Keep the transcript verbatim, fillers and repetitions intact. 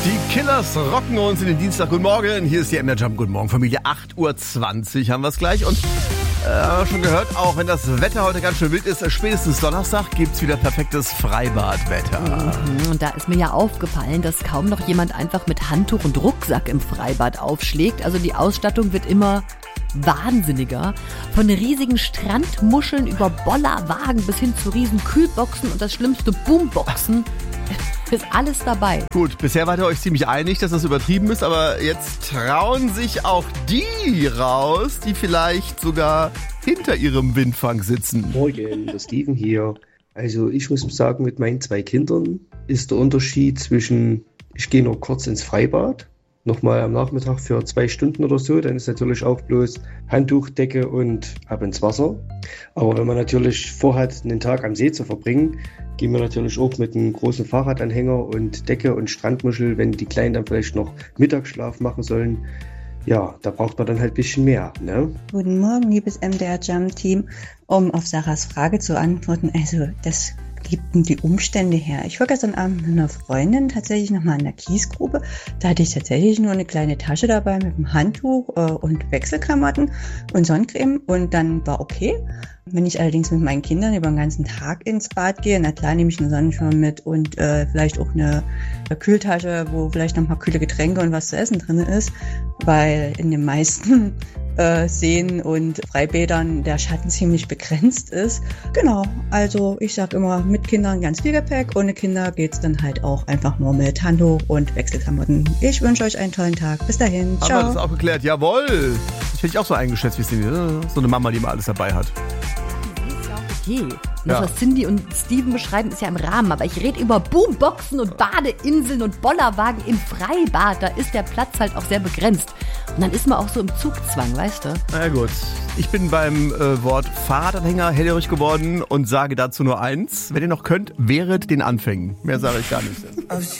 Die Killers rocken uns in den Dienstag. Guten Morgen, hier ist die M R Jump. Guten Morgen, Familie. acht Uhr zwanzig haben wir es gleich. Und äh, haben wir schon gehört, auch wenn das Wetter heute ganz schön wild ist, spätestens Donnerstag gibt's wieder perfektes Freibadwetter. Mhm. Und da ist mir ja aufgefallen, dass kaum noch jemand einfach mit Handtuch und Rucksack im Freibad aufschlägt. Also die Ausstattung wird immer wahnsinniger. Von riesigen Strandmuscheln über Bollerwagen bis hin zu riesen Kühlboxen und das schlimmste Boomboxen. Ist alles dabei. Gut, bisher wart ihr euch ziemlich einig, dass das übertrieben ist, aber jetzt trauen sich auch die raus, die vielleicht sogar hinter ihrem Windfang sitzen. Morgen, der Steven hier. Also ich muss sagen, mit meinen zwei Kindern ist der Unterschied zwischen, ich gehe nur kurz ins Freibad, nochmal am Nachmittag für zwei Stunden oder so, dann ist natürlich auch bloß Handtuch, Decke und ab ins Wasser. Aber wenn man natürlich vorhat, einen Tag am See zu verbringen, gehen wir natürlich auch mit einem großen Fahrradanhänger und Decke und Strandmuschel, wenn die Kleinen dann vielleicht noch Mittagsschlaf machen sollen. Ja, da braucht man dann halt ein bisschen mehr, ne? Guten Morgen, liebes M D R Jump Team. Um auf Sarahs Frage zu antworten, also das gibt die Umstände her. Ich war gestern Abend mit einer Freundin tatsächlich nochmal in der Kiesgrube. Da hatte ich tatsächlich nur eine kleine Tasche dabei mit einem Handtuch äh, und Wechselklamotten und Sonnencreme und dann war okay. Wenn ich allerdings mit meinen Kindern über den ganzen Tag ins Bad gehe, na klar nehme ich einen Sonnenschirm mit und äh, vielleicht auch eine, eine Kühltasche, wo vielleicht noch ein paar kühle Getränke und was zu essen drin ist, weil in den meisten äh, Seen und Freibädern der Schatten ziemlich begrenzt ist. Genau, also ich sage immer, mit Kindern ganz viel Gepäck, ohne Kinder geht's dann halt auch einfach nur mit Handtuch und Wechselklamotten. Ich wünsche euch einen tollen Tag. Bis dahin, ciao. Haben wir das auch geklärt? Jawohl! Das hätte ich auch so eingeschätzt, wie es denn so eine Mama, die mal alles dabei hat. Okay. Das, Ja. was Cindy und Steven beschreiben, ist ja im Rahmen. Aber ich rede über Boomboxen und Badeinseln und Bollerwagen im Freibad. Da ist der Platz halt auch sehr begrenzt. Und dann ist man auch so im Zugzwang, weißt du? Na gut. Ich bin beim äh, Wort Fahrradanhänger hellhörig geworden und sage dazu nur eins. Wenn ihr noch könnt, wehret den Anfängen. Mehr sage ich gar nicht.